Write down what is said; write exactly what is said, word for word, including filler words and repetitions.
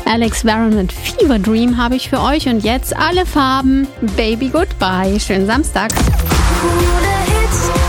Alex Warren mit Fever Dream habe ich für euch und jetzt alle Farben. Baby Goodbye. Schönen Samstag. Coole Hits.